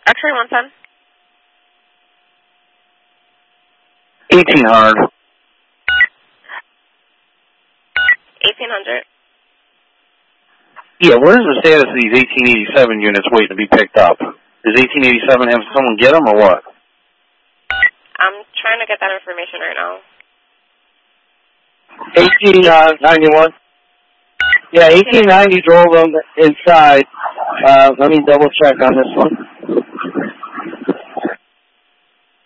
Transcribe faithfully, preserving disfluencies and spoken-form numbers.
X-ray one ten. eighteen hundred. eighteen hundred. Yeah, what is the status of these eighteen eighty-seven units waiting to be picked up? Does eighteen eighty-seven have someone get them or what? I'm trying to get that information right now. eighteen ninety-one. Yeah, eighteen ninety drove them inside. Uh, let me double check on this one.